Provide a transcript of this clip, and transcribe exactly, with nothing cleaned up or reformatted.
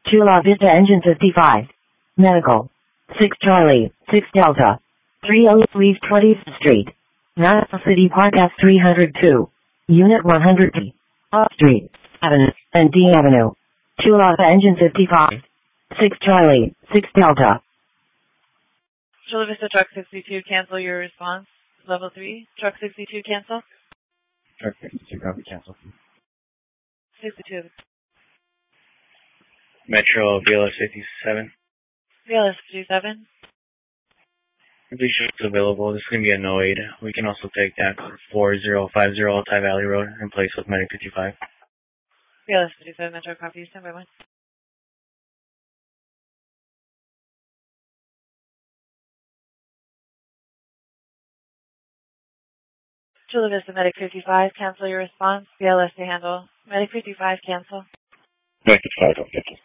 Chula Vista Engine fifty-five. Medical. six Charlie, six Delta. three oh Leave twentieth Street. National City Park S three oh two. Unit one hundred D. Off Street. Avenue, and D Avenue. Chula Vista Engine fifty-five. six Charlie, six Delta. Chula Vista Truck sixty-two, cancel your response. Level three. Truck sixty-two, cancel. Truck sixty-two, copy, cancel. sixty-two. Metro B L S fifty-seven. B L S fifty-seven. Completion is available. This is going to be a no aid. We can also take that four zero five zero Altai Valley Road in place with Medic fifty-five. B L S fifty-seven, Metro copy, stand by one. Chula Vista Medic fifty-five, cancel your response. B L S to handle. Medic fifty-five, cancel. Medic fifty-five, don't cancel.